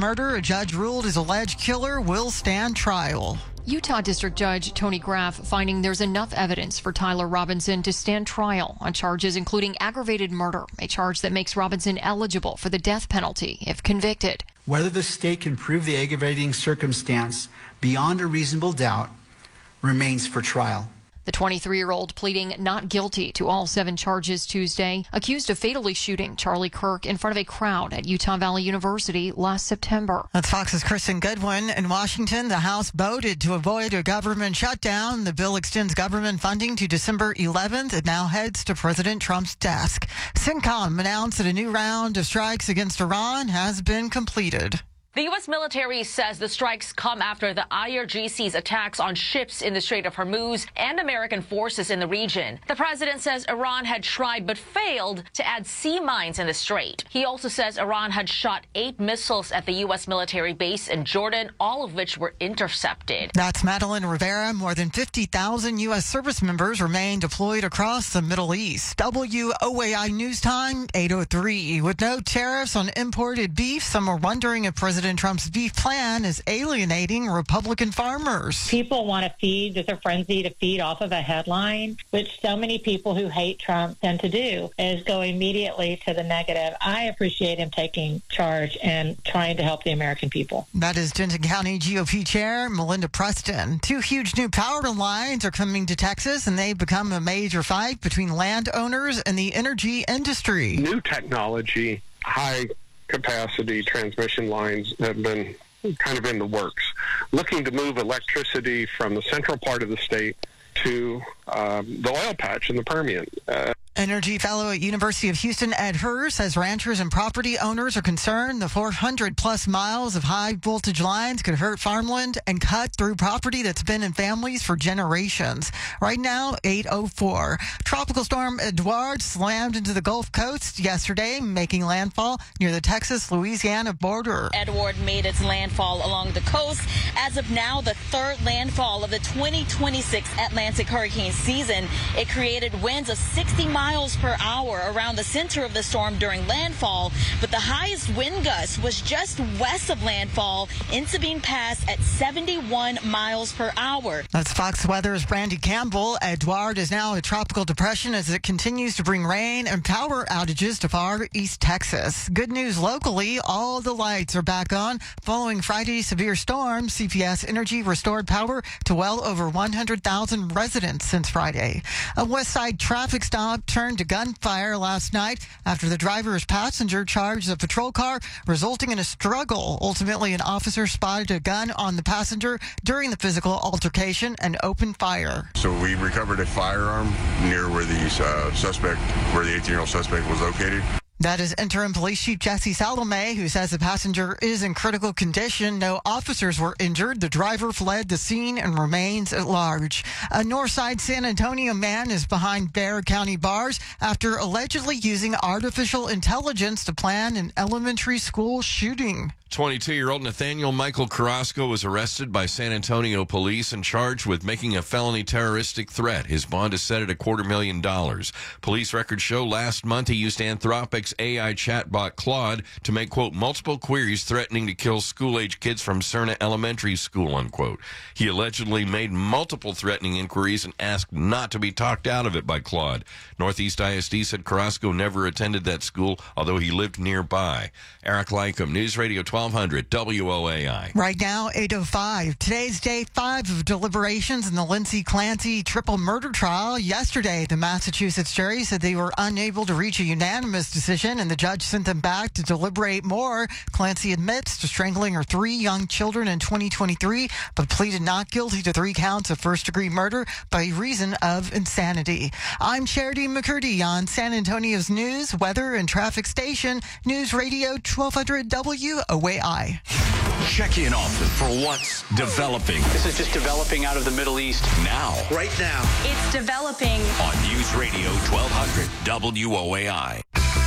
murder, a judge ruled his alleged killer will stand trial. Utah District Judge Tony Graff finding there's enough evidence for Tyler Robinson to stand trial on charges including aggravated murder, a charge that makes Robinson eligible for the death penalty if convicted. Whether the state can prove the aggravating circumstance beyond a reasonable doubt remains for trial. The 23-year-old pleading not guilty to all 7 charges Tuesday, accused of fatally shooting Charlie Kirk in front of a crowd at Utah Valley University last September. That's Fox's Kristen Goodwin. In Washington, the House voted to avoid a government shutdown. The bill extends government funding to December 11th. It now heads to President Trump's desk. CENTCOM announced that a new round of strikes against Iran has been completed. The U.S. military says the strikes come after the IRGC's attacks on ships in the Strait of Hormuz and American forces in the region. The president says Iran had tried but failed to add sea mines in the strait. He also says Iran had shot 8 missiles at the U.S. military base in Jordan, all of which were intercepted. That's Madeline Rivera. More than 50,000 U.S. service members remain deployed across the Middle East. WOAI News Time, 8:03. With no tariffs on imported beef, some are wondering if President Trump's beef plan is alienating Republican farmers. People want to feed. There's a frenzy to feed off of a headline, which so many people who hate Trump tend to do, is go immediately to the negative. I appreciate him taking charge and trying to help the American people. That is Denton County GOP Chair Melinda Preston. 2 huge new power lines are coming to Texas, and they've become a major fight between landowners and the energy industry. New technology, high capacity transmission lines have been kind of in the works, looking to move electricity from the central part of the state to the oil patch in the Permian. Energy fellow at University of Houston, Ed Herr, says ranchers and property owners are concerned the 400-plus miles of high-voltage lines could hurt farmland and cut through property that's been in families for generations. Right now, 8:04. Tropical storm Edouard slammed into the Gulf Coast yesterday, making landfall near the Texas-Louisiana border. Edouard made its landfall along the coast. As of now, the 3rd landfall of the 2026 Atlantic hurricane season. It created winds of 60 miles per hour around the center of the storm during landfall, but the highest wind gust was just west of landfall in Sabine Pass at 71 miles per hour. That's Fox Weather's Brandy Campbell. Edouard is now a tropical depression as it continues to bring rain and power outages to far east Texas. Good news locally, all the lights are back on. Following Friday's severe storm, CPS Energy restored power to well over 100,000 residents since Friday. A West Side traffic stop turned to gunfire last night after the driver's passenger charged a patrol car, resulting in a struggle. Ultimately, an officer spotted a gun on the passenger during the physical altercation and opened fire. So we recovered a firearm near where the 18-year-old suspect was located. That is Interim Police Chief Jesse Salome, who says the passenger is in critical condition. No officers were injured. The driver fled the scene and remains at large. A Northside San Antonio man is behind Bexar County bars after allegedly using artificial intelligence to plan an elementary school shooting. 22-year-old Nathaniel Michael Carrasco was arrested by San Antonio police and charged with making a felony terroristic threat. His bond is set at $250,000. Police records show last month he used Anthropic's AI chatbot Claude to make, quote, multiple queries threatening to kill school-age kids from Cerna Elementary School, unquote. He allegedly made multiple threatening inquiries and asked not to be talked out of it by Claude. Northeast ISD said Carrasco never attended that school, although he lived nearby. Eric Lycum, News Radio 1200 WOAI. Right now, 8:05. Today's day 5 of deliberations in the Lindsay Clancy triple murder trial. Yesterday, the Massachusetts jury said they were unable to reach a unanimous decision, and the judge sent them back to deliberate more. Clancy admits to strangling her 3 young children in 2023, but pleaded not guilty to 3 counts of first-degree murder by reason of insanity. I'm Charity McCurdy on San Antonio's news, weather, and traffic station, News Radio 1200 WOAI. Check in often for what's developing. This is just developing out of the Middle East. Now. Right now. It's developing On News Radio 1200 WOAI.